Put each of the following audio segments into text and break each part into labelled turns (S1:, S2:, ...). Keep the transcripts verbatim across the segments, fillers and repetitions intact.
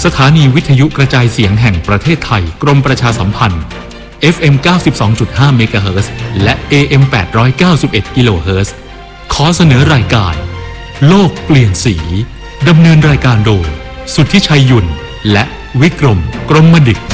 S1: สถานีวิทยุกระจายเสียงแห่งประเทศไทยกรมประชาสัมพันธ์ เอฟ เอ็ม เก้าสิบสองจุดห้า เมกะเฮิรตซ์และ เอ เอ็ม แปดร้อยเก้าสิบเอ็ด กิโลเฮิรตซ์ขอเสนอรายการโลกเปลี่ยนสีดำเนินรายการโดยสุทธิชัยหยุ่นและวิกรมกรมดิษฐ์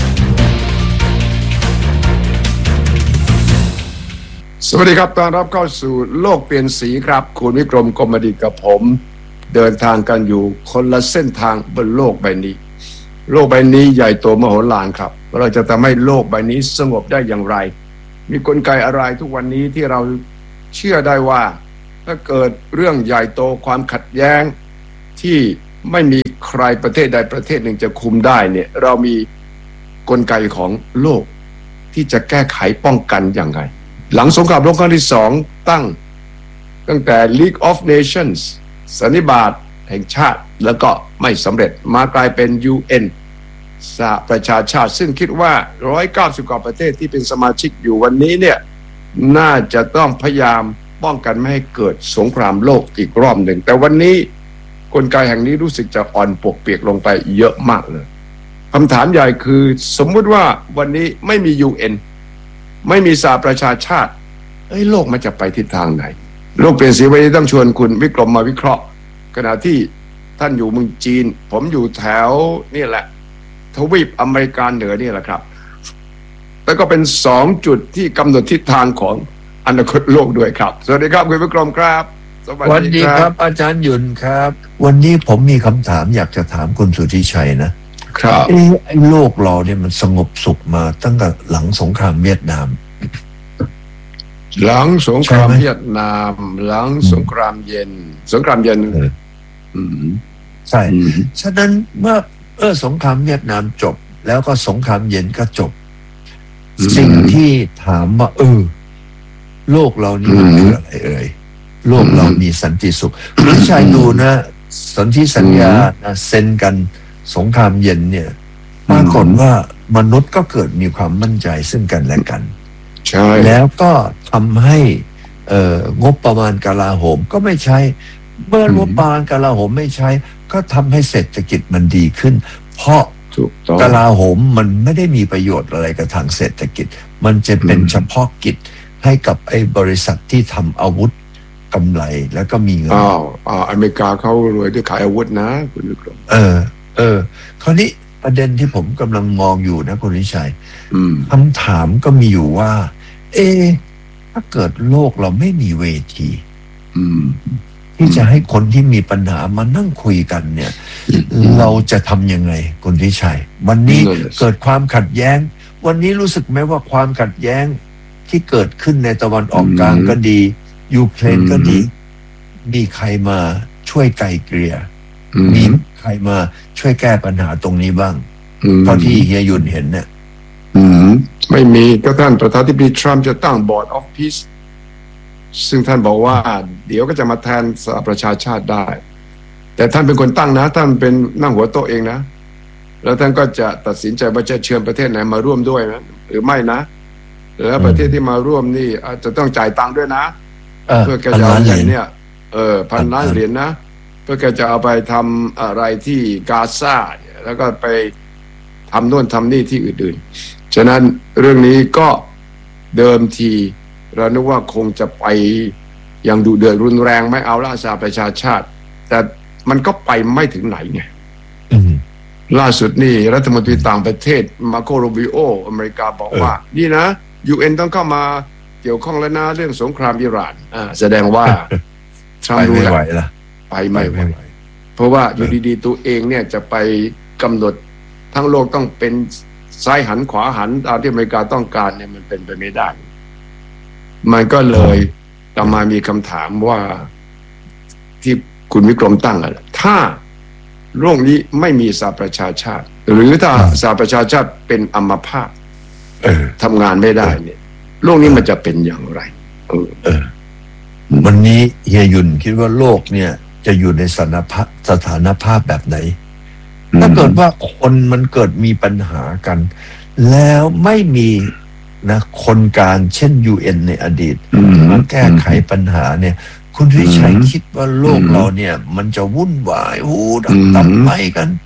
S2: สวัสดีครับต้อนรับเข้าสู่โลกเปลี่ยนสีครับคุณวิกรมกรมดิษฐ์กับผมเดินทางกันอยู่คนละเส้นทางบนโลกใบนี้โลกใบนี้ใหญ่โตมโหฬารครับเราจะทำให้โลกใบนี้สงบได้อย่างไรมีกลไกอะไรทุกวันนี้ที่เราเชื่อได้ว่าถ้าเกิดเรื่องใหญ่โตความขัดแย้งที่ไม่มีใครประเทศใดประเทศหนึ่งจะคุมได้เนี่ยเรามีกลไกของโลกที่จะแก้ไขป้องกันอย่างไรหลังสงครามโลกครั้งที่สองตั้งตั้งแต่ League of Nations สันนิบาตแห่งชาติแล้วก็ไม่สำเร็จมากลายเป็น ยู เอ็น สหประชาชาติซึ่งคิดว่าหนึ่งร้อยเก้าสิบกว่าประเทศที่เป็นสมาชิกอยู่วันนี้เนี่ยน่าจะต้องพยายามป้องกันไม่ให้เกิดสงครามโลกอีกรอบหนึ่งแต่วันนี้กลไกแห่งนี้รู้สึกจะอ่อนปวกเปียกลงไปเยอะมากเลยคำถามใหญ่คือสมมุติว่าวันนี้ไม่มี ยู เอ็น ไม่มีสหประชาชาติเอ้ยโลกมันจะไปทิศทางไหนโลกเปลี่ยนสีวันนี้ต้องชวนคุณวิกรมมาวิเคราะห์ขณะที่ท่านอยู่เมืองจีนผมอยู่แถวนี่แหละทวีปอเมริกาเหนือนี่แหละครับแล้วก็เป็นสองจุดที่กำหนดทิศทางของอนาคตโลกด้วยครับสวัสดีครับคุณวิกรมครับ
S3: สวัสดีครับอาจารย์หยุ่นครับวันนี้ผมมีคำถามอยากจะถามคุณสุทธิชัยนะครับเออไอ้โลกเราเนี่ยมันสงบสุขมาตั้งแต่หลังสงครามเวียดนาม
S2: หลังสงครามเวียดนามหลังสงครามเย็นสงครามเย็น
S3: ใช่ฉะนั้นเมื่อเออสงครามเวียดนามจบแล้วก็สงครามเย็นก็จบสิ่งที่ถามว่าเออโลกเรานี่มันคืออะไรเอ่ยโลกเรามีสันติสุขคุณชายดูนะสนธิสัญญานะเซ็นกันสงครามเย็นเนี่ยปรากฏว่ามนุษย์ก็เกิดมีความมั่นใจซึ่งกันและกัน
S2: ใช่
S3: แล้วก็ทำให้เอ่องบประมาณกลาโหมก็ไม่ใช้เมื่องบประมาณกลาโหมไม่ใช้ก็ทำให้เศรษฐกิจมันดีขึ้นเพราะกลาโหมมันไม่ได้มีประโยชน์อะไรกับทางเศรษฐกิจมันจะเป็นเฉพาะกิจให้กับไอ้บริษัทที่ทำอาวุธกำไรแล้วก็มีเงิน
S2: อ้าวอ้าวอเมริกาเขารวยด้วยขายอาวุธนะคุณวิกรม
S3: เออเออคราวนี้ประเด็นที่ผมกำลังมองอยู่นะคุณวิชัยคำถามก็มีอยู่ว่าเอถ้าเกิดโลกเราไม่มีเวทีที่จะให้คนที่มีปัญหามานั่งคุยกันเนี่ยเราจะทำยังไงคุณวิชัยวันนี้เกิดความขัดแย้งวันนี้รู้สึกไหมว่าความขัดแย้งที่เกิดขึ้นในตะวันออกกลางก็ดียูเครนก็ดีมีใครมาช่วยไกลเกลี่ยมีใครมาช่วยแก้ปัญหาตรงนี้บ้างเท่าที่เฮียยุนเห็นเนี่ย
S2: ไม่มีก็ท่านประธานาธิบดีทรัมป์จะตั้ง Board of Peace ซึ่งท่านบอกว่าเดี๋ยวก็จะมาแทนสหประชาชาติได้แต่ท่านเป็นคนตั้งนะท่านเป็นนั่งหัวโต๊ะเองนะแล้วท่านก็จะตัดสินใจว่าจะเชิญประเทศไหนมาร่วมด้วยนะหรือไม่นะแล้วประเทศที่มาร่วมนี่อาจจะต้องจ่ายตังค์ด้วยนะเพื่อแกจะเอาเงินเนี่ยเออพันล้านเหรียญนะเพื่อแกจะเอาไปทำอะไรที่กาซาแล้วก็ไปทำโน่นทำนี่ที่อื่นๆฉะนั้นเรื่องนี้ก็เดิมทีเรานึกว่าคงจะไปอย่างดุเดือดรุนแรงไม่เอาล่าสหประชาชาติแต่มันก็ไปไม่ถึงไหนไงล่าสุดนี่รัฐมนตรีต่างประเทศมาโกโรบิโออเมริกาบอกว่านี่นะ ยู เอ็น ต้องเข้ามาเกี่ยวข้องแล้วนะเรื่องสงครามอิหร่านอ่าแสดงว่า
S3: ทรัมป์รู้แล้ว
S2: ไปไม่ไหวเพราะว่าอยู่ดีๆตัวเองเนี่ยจะไปกำหนดทั้งโลกต้องเป็นซ้ายหันขวาหันตามที่อเมริกาต้องการเนี่ยมันเป็นไปไม่ได้มันก็เลยต่อมามีคำถามว่าที่คุณวิกรมตั้งอะถ้าโลกนี้ไม่มีสหประชาชาติหรือถ้าสหประชาชาติเป็นอัมพาตทำงานไม่ได้เนี่ยโลกนี้มันจะเป็นอย่างไรเออเออ
S3: วันนี้เฮียยุนคิดว่าโลกเนี่ยจะอยู่ในสถานภาพสถานภาพแบบไหนถ้าเกิดว่าคนมันเกิดมีปัญหากันแล้วไม่มีนะคนกลางเช่น ยู เอ็น ในอดีตมาแก้ไขปัญหาเนี่ยคุณวิชัยคิดว่าโลกเราเนี่ยมันจะวุ่นวายหูดับตับไหมกัน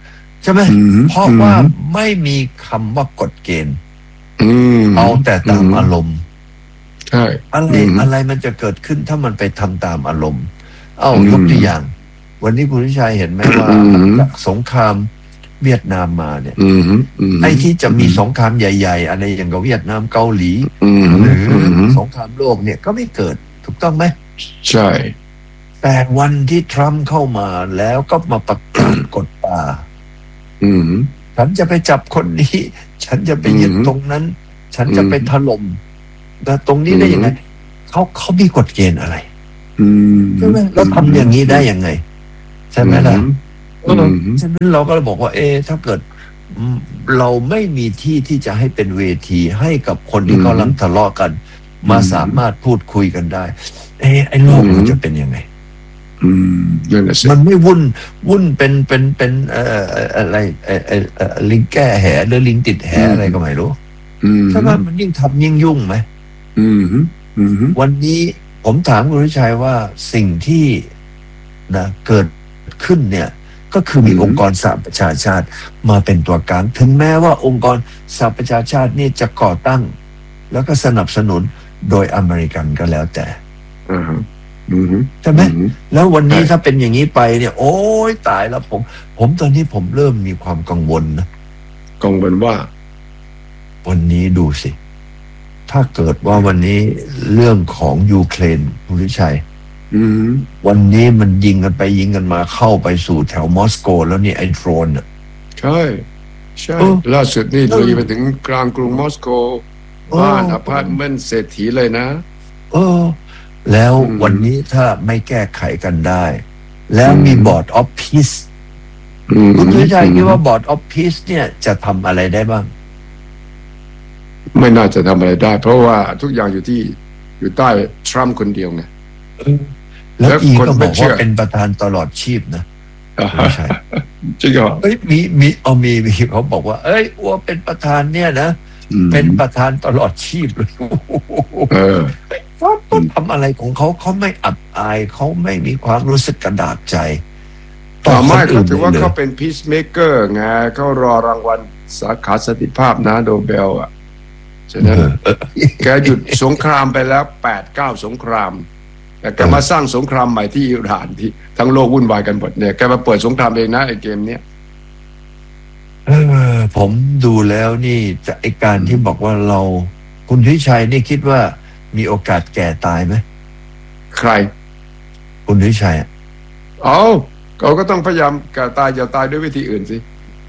S3: ใช่ไหมเพราะว่าไม่มีคำว่ากฎเกณฑ์เอาแต่ตามอารมณ์
S2: ใช่
S3: อะไรอะไรมันจะเกิดขึ้นถ้ามันไปทำตามอารมณ์เอ้ายกตัวอย่างวันนี้คุณวิชัยเห็นไหมว่าจากสงครามเวียดนามมาเนี่ยไอ้ที่จะมีสงครามใหญ่ๆอะไรอย่างกับเวียดนามเกาหลีหรือสงครามโลกเนี่ยก็ไม่เกิดถูกต้องไหม
S2: ใช่
S3: แต่วันที่ทรัมป์เข้ามาแล้วก็มาประกาศกฎป่าฉันจะไปจับคนนี้ฉันจะไปยึดตรงนั้นฉันจะไปถล่มแต่ตรงนี้ได้ยังไงเขาเขามีกฎเกณฑ์อะไรใช่ไหมเราทำอย่างนี้ได้ยังไงใช่ไหมล่ะฉะนั้นเราก็เลยบอกว่าเออถ้าเกิดเราไม่มีที่ที่จะให้เป็นเวทีให้กับคนที่กำลังทะเลาะกันมาสามารถพูดคุยกันได้เออไอ้โลกมันจะเป็นยังไงมันไม่วุ่นวุ่นเป็นเป็นเป็นเอ่ออะไรเอ่อเอ่อลิงแก้แหหรือลิงติดแหอะไรก็ไม่รู้ใช่ไหมมันยิ่งทำยิ่งยุ่งไหมวันนี้ผมถามคุณวิชัยว่าสิ่งที่นะเกิดขึ้นเนี่ยก็คือมีองค์กรสหประชาชาติมาเป็นตัวกลางถึงแม้ว่าองค์กรสหประชาชาตินี่จะก่อตั้งแล้วก็สนับสนุนโดยอเมริกันก็แล้วแต่ใช่ไหมแล้ววันนี้ถ้าเป็นอย่างนี้ไปเนี่ยโอ้ยตายแล้วผมผมตอนนี้ผมเริ่มมีความกังวลนะ
S2: กังวลว่า
S3: วันนี้ดูสิถ้าเกิดว่าวันนี้เรื่องของยูเครนคุณวิชัยวันนี้มันยิงกันไปยิงกันมาเข้าไปสู่แถวมอสโกแล้วนี่ไอ้โดรนอ่ะ
S2: ใช่ใช่ล่าสุดนี่เลยไปถึงกลางกรุงมอสโกบ้านอพาร์ตเมนต์เศรษฐีเลยนะ
S3: เออแล้ววันนี้ถ้าไม่แก้ไขกันได้แล้วมีบอร์ดออฟพีซคุณวิชัยคิดว่าบอร์ดออฟพีซเนี่ยจะทำอะไรได้บ้าง
S2: ไม่น่าจะทำอะไรได้เพราะว่าทุกอย่างอยู่ที่อยู่ใต้ทรัมป์คนเดียวไง
S3: แล้วอีก็บอกว่าเป็นประธานตลอดชีพนะไม่ใช่
S2: จริงเหรอ
S3: เอ้ยมีมีเอามีมีเขาบอกว่าเอ้ยว่าเป็นประธานเนี่ยนะเป็นประธานตลอดชีพเลย
S2: เออ
S3: เขาต้องทำอะไรของเขาเขาไม่อับอายเขาไม่มีความรู้สึกกระดากใจ
S2: ต่อไม่เขาถือว่าเขาเป็นพีซเมเกอร์ไงเขารอรางวัลสาขาสันติภาพนะโนเบลอ่ะฉะนั้นแกหยุดสงครามไปแล้วแปดเก้าสงครามแต่แกมาสร้างสงครามใหม่ที่อิหร่านที่ทั้งโลกวุ่นวายกันหมดเนี่ยแกมาเปิดสงครามเองนะไอ้เกมเนี้ย
S3: เออผมดูแล้วนี่จะไอการที่บอกว่าเราคุณทิชัยนี่คิดว่ามีโอกาสแก่ตายไหม
S2: ใคร
S3: คุณทิชัย
S2: เอาเขาก็ต้องพยายามแก่ตายอย่าตายด้วยวิธีอื่นสิ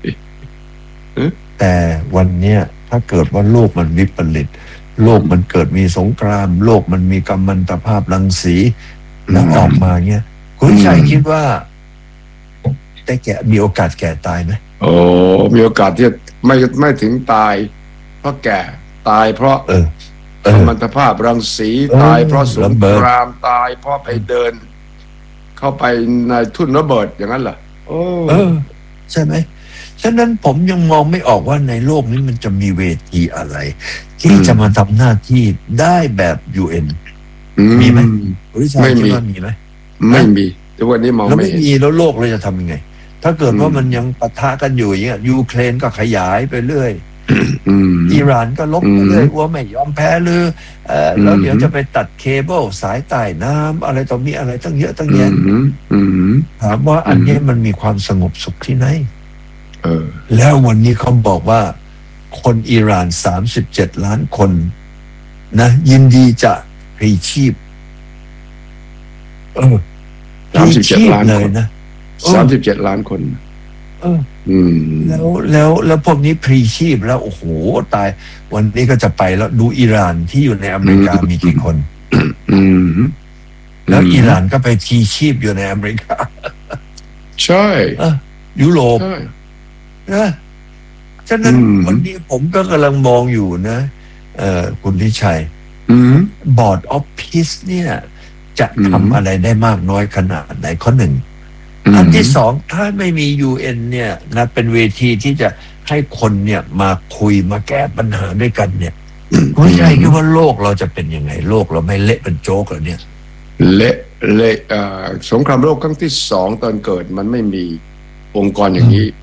S3: แต่วันเนี้ยถ้าเกิดว่าโลกมันวิปริตโลกมันเกิดมีสงครามโลกมันมีกัมมันตภาพรังสีแล้วออกมาเงี้ยคุณชัยคิดว่าแต่แก่มีโอกาสแก่ตายไหม
S2: โอ้มีโอกาสที่ไม่ไม่ถึงตายเพราะแก่ตายเพราะ
S3: เออ
S2: กัมมันตภาพรังสีตายเพราะสงครามตายเพราะไปเดินเข้าไปในทุ่นระเบิดอย่างนั้นเหรอโอ้
S3: เออใช่ไหมฉะนั้นผมยังมองไม่ออกว่าในโลกนี้มันจะมีเวทีอะไรที่จะมาทำหน้าที่ได้แบบ ยู เอ็น มีไหม
S2: ไม่มี
S3: มีไหม
S2: ไม่มีทุกวันนี้มอง
S3: ไม่ไม่มีแล้วโลกเราจะทำยังไงถ้าเกิดว่ามันยังปะทะกันอยู่อย่างเงี้ยยูเครนก็ขยายไปเรื่อยอิหร่านก็ลบไปเรื่อยว่าไม่ยอมแพ้หรือแล้วเดี๋ยวจะไปตัดเคเบิลสายใต้น้ำอะไรต่อมีอะไรตั้งเยอะตั้งแยะถามว่าอันนี้มันมีความสงบสุขที่ไหนแล้ววันนี้เขาบอกว่าคนอิหร่านสามสิบเจ็ดล้านคนนะยินดีจะพลีชีพเออ
S2: สามสิบเจ็ดล้าน
S3: เลยนะ
S2: สามสิบเจ็ดล้านคน
S3: เอออืมแล้วแล้วแล้วพวกนี้พลีชีพแล้วโอ้โหตายวันนี้ก็จะไปแล้วดูอิหร่านที่อยู่ในอเมริกามีกี่คน
S2: อืม
S3: แล้วอิหร่านก็ไปพลีชีพอยู่ในอเมริกา
S2: ใช่
S3: ยุโรปนะฉะนั้นวันนี้ผมก็กำลังมองอยู่นะเอ่อคุณทิชัยบอร์ดออฟพีซเนี่ยจะทำอะไรได้มากน้อยขนาดไหนข้อหนึ่งอันที่สองถ้าไม่มี ยู เอ็น เนี่ยนะเป็นเวทีที่จะให้คนเนี่ยมาคุยมาแก้ปัญหาด้วยกันเนี่ยคุณทิชัยคิดว่าโลกเราจะเป็นยังไงโลกเราไม่เละเป็นโจ๊กเหรอเนี่ย
S2: เละเละสงครามโลกครั้งที่สองตอนเกิดมันไม่มีองค์กรอย่างนี้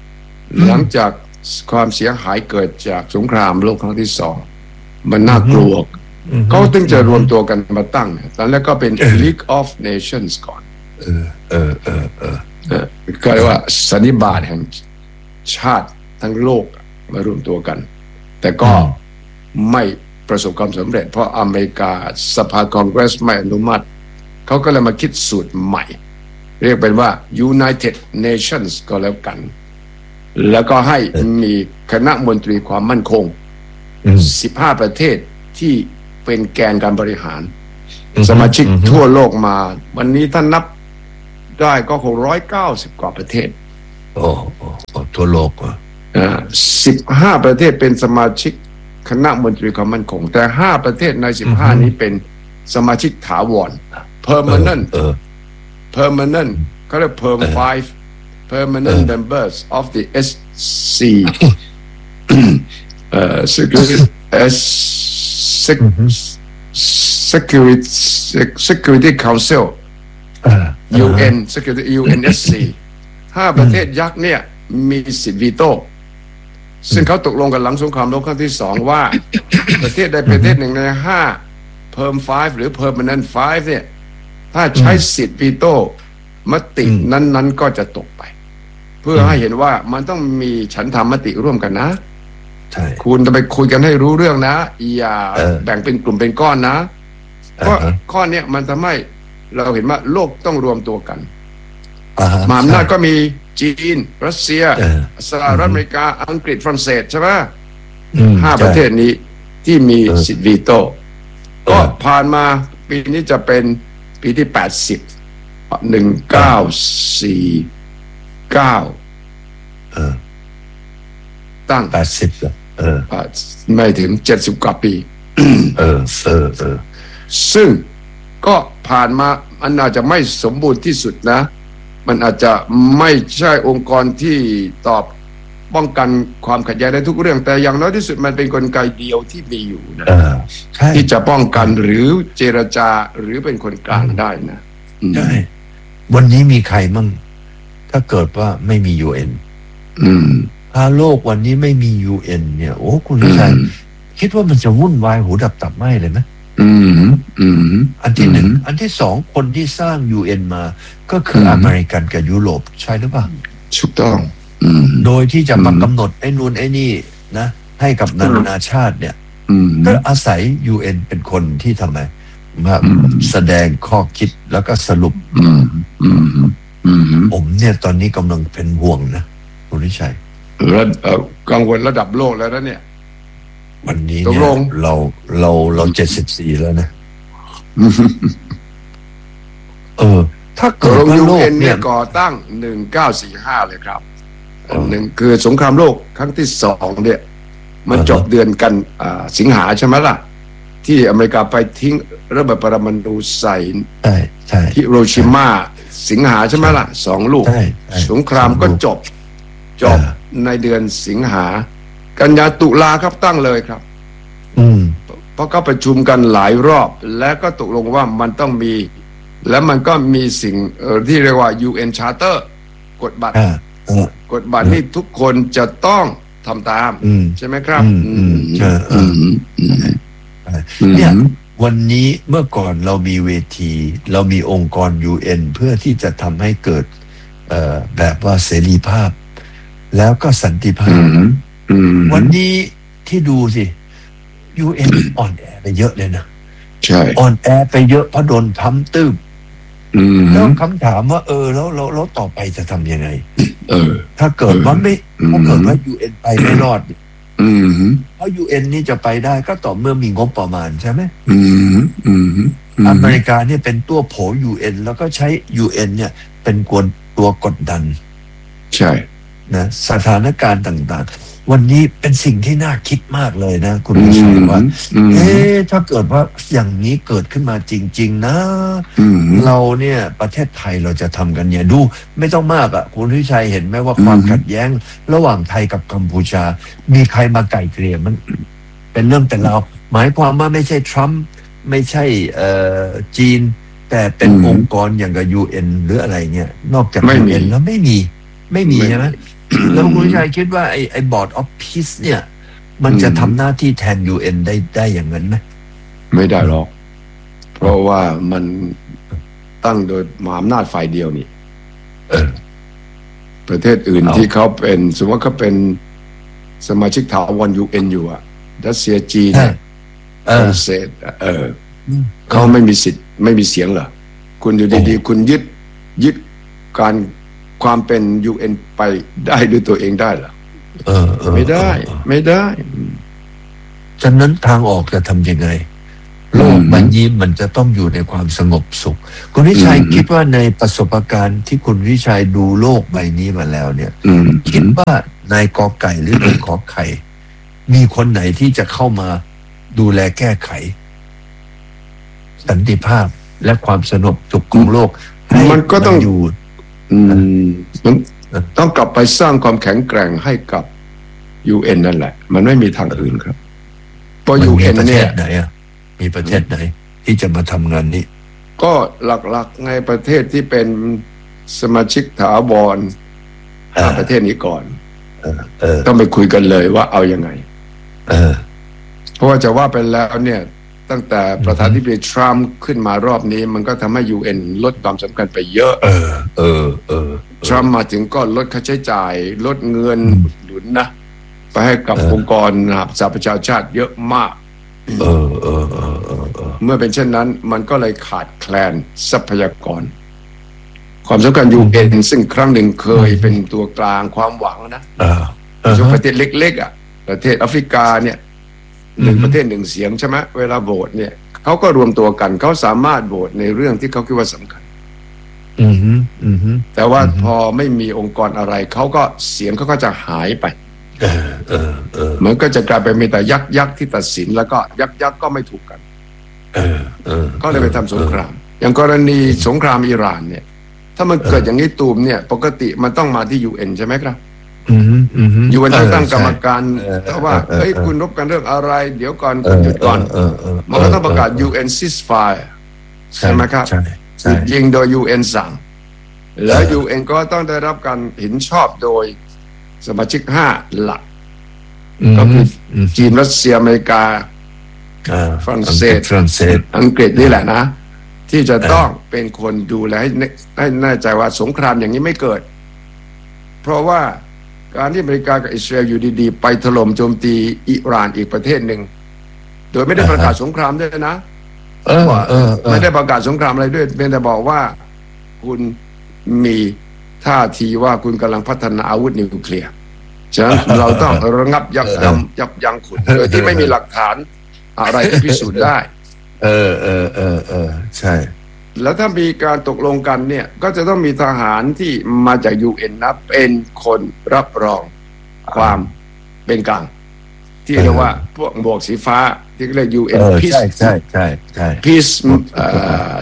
S2: หลังจากความเสียหายเกิดจากสงครามโลกครั้งที่สองมันน่ากลัวเขาถึงจะรวมตัวกันมาตั้งตอนแรกก็เป็น League of Nations ก่อน
S3: เออเออเออเออ
S2: ก็เรียกว่าสันนิบาตแห่งชาติทั้งโลกมารวมตัวกันแต่ก็ไม่ประสบความสำเร็จเพราะอเมริกาสภาคองเกรสไม่อนุมัติเขาก็เลยมาคิดสูตรใหม่เรียกเป็นว่า United Nations ก็แล้วกันแล้วก็ให้มีคณะมนตรีความมั่นคงสิบห้าประเทศที่เป็นแกนการบริหารสมาชิกทั่วโลกมาวันนี้ท่านนับได้ก็คงร้อยเก้าสิบกว่าประเทศ
S3: โอ้โหทั่วโลกอ่ะ
S2: สิบห้าประเทศเป็นสมาชิกคณะมนตรีความมั่นคงแต่ห้าประเทศในสิบห้านี้เป็นสมาชิกถาวร permanent permanent ก็เรียก perm five permanent members of the เอส ซี security security security council ยู เอ็น security ยู เอ็น เอส ซี ห้าประเทศยักษ์เนี่ยมีสิทธิวีโต้ซึ่งเขาตกลงกันหลังสงครามโลกครั้งที่สองว่าประเทศใดประเทศหนึ่งในห้า perm five หรือ permanent five เนี่ยถ้าใช้สิทธิวีโต้มตินั้นๆก็จะตกไปเพื่อให้เห็นว่ามันต้องมีฉันทามติร่วมกันนะคุณจะไปคุยกันให้รู้เรื่องนะอย่าแบ่งเป็นกลุ่มเป็นก้อนนะเพราะข้อนี้มันทำให้เราเห็นว่าโลกต้องรวมตัวกันมหาอำนาจก็มีจีนรัสเซียสหรัฐอเมริกาอังกฤษฝรั่งเศสใช่ไหมห้าประเทศนี้ที่มีสิทธิวีโต้ก็ผ่านมาปีนี้จะเป็นปีที่แปดสิบหนึ่งเก้าสี่เก้าตั้ง
S3: แปดสิบเออ
S2: ไม่ถึงเจ็ดสิบกว่าปี
S3: เออเออเออ
S2: ซึ่งก็ผ่านมามันอาจจะไม่สมบูรณ์ที่สุดนะมันอาจจะไม่ใช่องค์กรที่ตอบป้องกันความขัดแย้งได้ทุกเรื่องแต่อย่างน้อยที่สุดมันเป็นกลไกเดียวที่มีอยู่นะที่จะป้องกันหรือเจรจาหรือเป็นคนกลางได้นะ
S3: ใช่วันนี้มีใครมั่งถ้าเกิดว่าไม่มี ยู เอ็น
S2: อืม
S3: ถ้าโลกวันนี้ไม่มี ยู เอ็น เนี่ยโอ้คุณชัยคิดว่ามันจะวุ่นวายหูดับตับไหม้เลยไหม
S2: อืมอืม
S3: อันที่หนึ่งอันที่สองคนที่สร้าง ยู เอ็น มาก็คืออเมริกันกับยุโรปใช่หรือเปล่า
S2: ถูกต้อง
S3: โดยที่จะมากำหนดไอ้นู่นไอ้นี่นะให้กับนานาชาติเนี่ยก็อาศัย ยู เอ็น เป็นคนที่ทำไมมาแสดงข้อคิดแล้วก็สรุปผมเนี่ยตอนนี้กำลังเป็นห่วงนะคุณวิชัย
S2: กังวลระดับโลกแล้วนะเนี่ย
S3: วันนี้เนี่ยเราเราเราเจ็ดสิบสี่แล้วนะเออถ้าเกิดว่าโลกเนี่ย
S2: ก่อตั้งหนึ่งเก้าสี่ห้าเลยครับหนึ่งคือสงครามโลกครั้งที่สองเนี่ยมันจบเดือนกันสิงหาใช่ไหมล่ะที่อเมริกาไปทิ้งระเบิดปรมาณูใส่ที่ฮิโรชิมาสิงหาใช่ไหมล่ะสองลูกสงครามก็จบจบในเดือนสิงหากันยาตุลาครับตั้งเลยครับเพราะก็ประชุมกันหลายรอบและก็ตกลงว่ามันต้องมีและมันก็มีสิ่งที่เรียกว่า ยู เอ็น Charter กฎบัตรกฎบัตรที่ทุกคนจะต้องทำตามใช่ไหมครับ
S3: เนี่ยวันนี้เมื่อก่อนเรามีเวทีเรามีองค์กร ยู เอ็น เพื่อที่จะทำให้เกิดแบบว่าเสรีภาพแล้วก็สันติภาพวันนี้ที่ดูสิ ยู เอ็น อ่อนแอไปเยอะเลยนะ
S2: ใช่
S3: อ่อนแอไปเยอะเพราะโดนทำตื้มแล้วคำถามว่าเออแล้วแล้วแล้วต่อไปจะทำยังไง
S2: เออ
S3: ถ้าเกิดว่าไม่ถ้าเกิดว่า ยู เอ็น ไปไม่รอดเพราะ ยู เอ็น นี่จะไปได้ก็ต่อเมื่อมีงบประมาณใช่ไหมอเมริกาเนี่ยเป็นตัวโผ ยู เอ็น แล้วก็ใช้ ยู เอ็น เนี่ยเป็นกวนตัวกดดัน
S2: ใช่
S3: นะสถานการณ์ต่างๆวันนี้เป็นสิ่งที่น่าคิดมากเลยนะคุณผู้ชมว่าเอ๊ะถ้าเกิดว่าอย่างนี้เกิดขึ้นมาจริงๆนะเราเนี่ยประเทศไทยเราจะทำกันเนี่ยดูไม่ต้องมากอ่ะคุณวิชัยเห็นไหมว่าความขัดแย้งระหว่างไทยกับกัมพูชามีใครมาไกล่เกลี่ยมันเป็นเรื่องแต่เราหมายความว่าไม่ใช่ทรัมป์ไม่ใช่เอ่อจีนแต่เป็นองค์กรอย่างกับ ยู เอ็น หรืออะไรเนี่ยนอกจาก ยู เอ็น แล้วไม่มีไม่มีใช่ไหมแล้วคุณชัยคิดว่าไอ้ไอ้บอร์ดออฟพีซเนี่ย มันจะทำหน้าที่แทน ยู เอ็น ได้ได้อย่างนั้นไหม
S2: ไม่ได้หรอกเพราะว่ามันตั้งโดยมหาอำนาจฝ่ายเดียวนี่ประเทศอื่นที่เขาเป็นสมมติว่าเขาเป็นสมาชิกถาวร ยู เอ็น อยู่อะรัสเซียจีนฝรั่งเศสเออเขาไม่มีสิทธิ์ไม่มีเสียงเหรอคุณอยู่ดีๆคุณยึดยึดการความเป็น ยู เอ็น ไปได้ด้วยตัวเองได้เหรอไม่ได้ไม่ได้
S3: ฉะนั้นทางออกจะทำยังไงโลกใบนี้มันจะต้องอยู่ในความสงบสุขคุณวิชัยคิดว่าในประสบการณ์ที่คุณวิชัยดูโลกใบนี้มาแล้วเนี่ยคิดว่านายกอไก่หรือนายขอไข่มีคนไหนที่จะเข้ามาดูแลแก้ไขสันติภาพและความสงบสุขของโลก
S2: มันก็ต้องอยู่มันต้องกลับไปสร้างความแข็งแกร่งให้กับ ยู เอ็น นั่นแหละมันไม่มีทางอื่นครับเพราะ ยู เอ็น เนี่ย
S3: มีประเทศไหนที่จะมาทำงานนี้
S2: ก็หลักๆในประเทศที่เป็นสมาชิกถาวรห้าประเทศนี้ก่อนต้องไปคุยกันเลยว่าเอายังไงเพราะว่าจะว่าไปแล้วเนี่ยตั้งแต่ประธานาธิบดีทรัมป์ขึ้นมารอบนี้มันก็ทำให้ ยู เอ็น ลดความสำคัญไปเยอะ
S3: เออเออเออ
S2: ทรัมป์มาถึงก็ลดค่าใช้จ่ายลดเงินหนุนนะไปให้กับองค์กรสหประชาชาติเยอะมาก
S3: เออเออเออเออ
S2: เมื่อเป็นเช่นนั้นมันก็เลยขาดแคลนทรัพยากรความสำคัญ ยู เอ็น ซึ่งครั้งหนึ่งเคยเป็นตัวกลางความหวังนะส่วนประเทศเล็กๆอ่ะประเทศแอฟริกาเนี่ยหนึ่งประเทศหนึ่งเสียงใช่ไหมเวลาโหวตเนี่ยเขาก็รวมตัวกันเขาสามารถโหวตในเรื่องที่เขาคิดว่าสำคัญแต่ว่าพอไม่มีองค์กรอะไรเขาก็เสียงเขาก็จะหายไปมันก็จะกลายเป็นมีแต่ยักษ์ยักษ์ที่ตัดสินแล้วก็ยักษ์ยักษ์ก็ไม่ถูกกันก็เลยไปทำสงครามอย่างกรณีสงครามอิหร่านเนี่ยถ้ามันเกิดอย่างนี้ตูมเนี่ยปกติมันต้องมาที่ ยู เอ็น ใช่ไหมครับยู เอ็น ต้องตั้งกรรมการถ้าว่าเฮ้ยคุณรบกันเรื่องอะไรเดี๋ยวก่อนคุณหยุดก่อนมันก็ต้องประกาศ ยู เอ็น ceasefire ใช่ไหมครับยิงโดย ยู เอ็น สั่งแล้ว ยู เอ็น ก็ต้องได้รับการเห็นชอบโดยสมาชิกห้าหลักก็คือจีนรัสเซียอเมริกาฝรั่งเศสอังกฤษนี่แหละนะที่จะต้องเป็นคนดูแลให้ให้แน่ใจว่าสงครามอย่างนี้ไม่เกิดเพราะว่าการที่อเมริกากับอิสราเอลอยู่ดีๆไปถล่มโจมตีอิหร่านอีกประเทศหนึ่งโดยไม่ได้ประกาศสงครามด้วยนะไม่ได้ประกาศสงครามอะไรด้วยเพียงแต่บอกว่าคุณมีท่าทีว่าคุณกำลังพัฒนาอาวุธนิวเคลียร์ฉะนั้นเราต้องระงับยับยั้งยับยั้งคุณโดยที่ไม่มีหลักฐานอะไรที่พิสูจน์ได้
S3: เออเออเออเออใช่
S2: แล้วถ้ามีการตกลงกันเนี่ยก็จะต้องมีทหารที่มาจาก ยู เอ็น นะเป็นคนรับรองความเป็นกลางที่เรียกว่าพวกหมวกสีฟ้าที่เรียก ยู เอ็น
S3: Peace ใช่ใช่ใช่ใช่
S2: Peace เอ่อ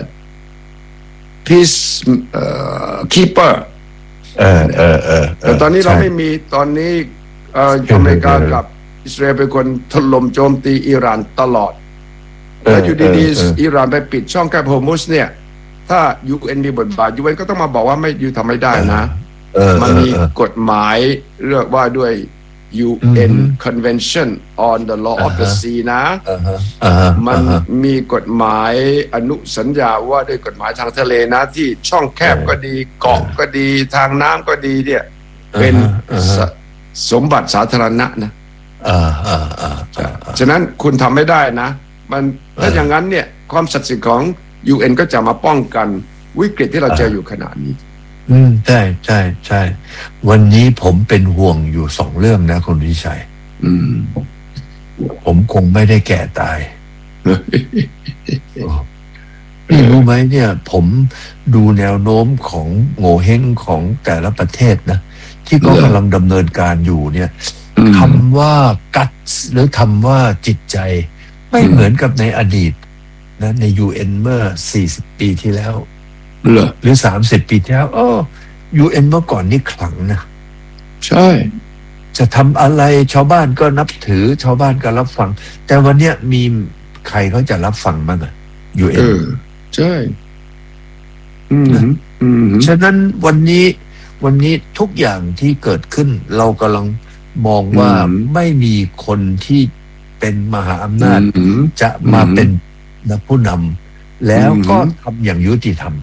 S2: Peace เอ่อ Keeper
S3: เออเออเออ
S2: แต่ตอนนี้เราไม่มีตอนนี้เอ่ออเมริกากับอิสราเอลเป็นคนถล่มโจมตีอิหร่านตลอดแล้วอยู่ดีๆอิหร่านไปปิดช่องแคบฮอร์มุสเนี่ยถ้า ยู เอ็น มีบทบาท ยู เอ็น ก็ต้องมาบอกว่าไม่ยูทำไม่ได้นะมันมีกฎหมายเรียกว่าด้วย ยู เอ็น Convention on the Law of the Sea นะมันมีกฎหมายอนุสัญญาว่าด้วยกฎหมายทางทะเลนะที่ช่องแคบก็ดีเกาะก็ดีทางน้ำก็ดีเนี่ยเป็นสมบัติสาธารณะนะฉะนั้นคุณทำไม่ได้นะมันถ้าอย่างนั้นเนี่ยความศักดิ์สิทธิ์ของ ยู เอ็น ก็จะมาป้องกันวิกฤตที่เราเจออยู่ขณะนี้
S3: อืมใช่ใช่ใช่วันนี้ผมเป็นห่วงอยู่สองเรื่องนะคุณวิชัยอืมผมคงไม่ได้แก่ตายนี่รู้ไหมเนี่ย ผมดูแนวโน้มของโง่เฮงของแต่ละประเทศนะที่ก็กำลังดำเนินการอยู่เนี่ยคำว่ากัตหรือคำว่าจิตใจไม่เหมือนกับในอดีตนะใน ยู เอ็น เมื่อสี่สิบปีที่แล้วหรือสามสิบปีที่แล้วอ้อ ยู เอ็น เมื่อก่อนนี่ขลังนะ
S2: ใช่
S3: จะทำอะไรชาวบ้านก็นับถือชาวบ้านก็รับฟังแต่วันเนี้ยมีใครเขาจะรับฟังบ้างอ่ะ ยู เอ็น
S2: ใช่
S3: ฉะนั้นวันนี้วันนี้ทุกอย่างที่เกิดขึ้นเรากำลังมองว่าไม่มีคนที่เป็นมหาอำนาจจะมาเป็นผู้นำแล้วก็ทำอย่างยุติธรรม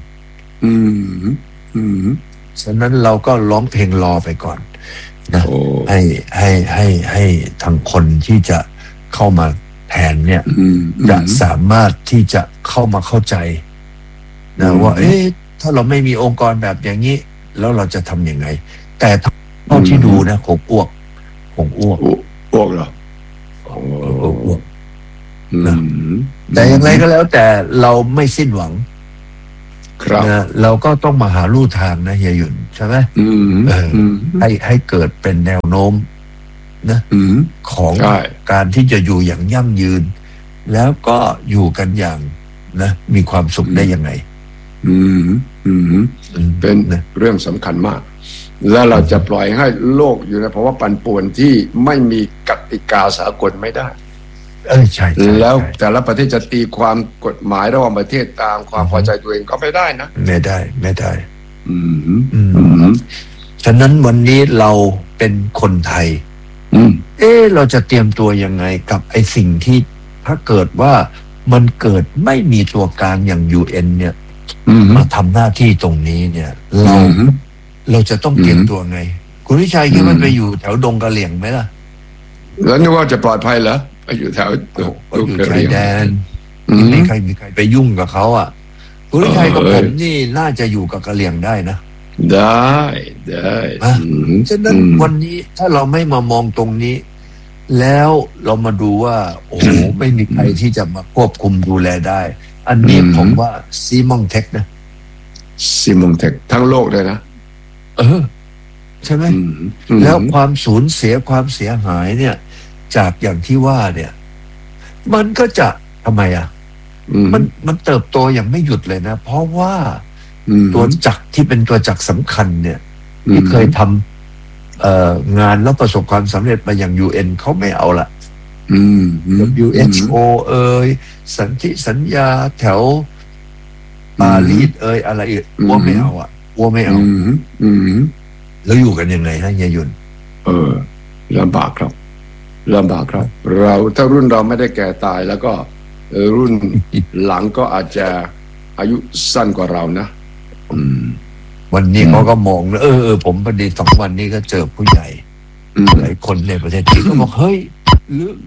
S3: ฉะนั้นเราก็ร้องเพลงรอไปก่อนนะให้ให้ให้ให้ทางคนที่จะเข้ามาแทนเนี่ยจะสามารถที่จะเข้ามาเข้าใจนะว่าเอ๊ะถ้าเราไม่มีองค์กรแบบอย่างนี้แล้วเราจะทำยังไงแต่เท่าที่ดูนะคงอ้วกคงอ้วก
S2: อ้วกเหรอ
S3: อ้วกนะแต่อย่างไรก็แล้วแต่เราไม่สิ้นหวังนะเราก็ต้องมาหาลู่ทางนะเฮียหยุ่นใช่ไหมให้ให้เกิดเป็นแนวโน้มนะของการที่จะอยู่อย่างยั่งยืนแล้วก็อยู่กันอย่างนะมีความสุขได้ยังไง
S2: อืมอืมเป็นเรื่องสำคัญมากแล้วเราจะปล่อยให้โลกอยู่ในภาวะปั่นป่วนที่ไม่มีกติกาสากลไม่ได้
S3: เออใช่
S2: แล้วแต่ละประเทศจะตีความกฎหมายระหว่างประเทศตามความพอใจตัวเองก็ไม่ได้นะ
S3: ไม่ได้ไม่ได้
S2: อืมอืม
S3: ฉะนั้นวันนี้เราเป็นคนไทยเอ๊ะเราจะเตรียมตัวยังไงกับไอ้สิ่งที่ถ้าเกิดว่ามันเกิดไม่มีตัวกลางอย่าง ยู เอ็น เนี่ยมาทำหน้าที่ตรงนี้เนี่ยเราเราจะต้องเตรียมตัวไงคุณวิชัยคิดว่าไปอยู่แถวดงกะเหลี่ยงไหมล่ะ
S2: แล้วนึกว่าจะปลอดภัยเหรอไปอยู่แถว
S3: ดงกะเหลี่ยงชายแดนไม่ใครมีใครไปยุ่งกับเขาอ่ะคุณวิชัยกับผมนี่น่าจะอยู่กับกะเหลี่ยงได้นะ
S2: ได้ได้
S3: ฉะนั้นวันนี้ถ้าเราไม่มามองตรงนี้แล้วเรามาดูว่าโอ้โหไม่มีใครที่จะมาควบคุมดูแลได้อันนี้ผมว่าซีมองเทคนะ
S2: ซีมองเทคทั้งโลกเลยนะ
S3: เออใช่ไหมแล้วความสูญเสียความเสียหายเนี่ยจากอย่างที่ว่าเนี่ยมันก็จะทำไมอ่ะมันมันเติบโตอย่างไม่หยุดเลยนะเพราะว่าตัวจักรที่เป็นตัวจักรสำคัญเนี่ยที่เคยทำเอ่องานแล้วประสบความสำเร็จมาอย่าง ยู เอ็น เขาไม่เอาละดับเบิลยู เอช โอ เอ่ยสันติสัญญาแถวปารีสเอ่ยอะไรอีกว่าไม่เอาอ่ะว่าไม่เอาแล้วอยู่กันยังไงฮะเฮียหยุ่น
S2: เออลำบากครับลำบากครับเราถ้ารุ่นเราไม่ได้แก่ตายแล้วก็รุ่นหลังก็อาจจะอายุสั้นกว่าเรานะ
S3: วันนี้เขาก็มองเออเออผมพอดีสองวันนี้ก็เจอผู้ใหญ่หลายคนในประเทศจีนก็บอกเฮ้ยหรือ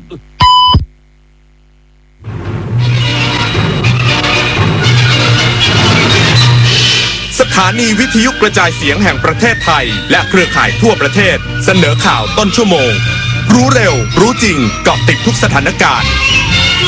S4: สถานีวิทยุกระจายเสียงแห่งประเทศไทยและเครือข่ายทั่วประเทศเสนอข่าวต้นชั่วโมงรู้เร็วรู้จริงเกาะติดทุกสถานการณ์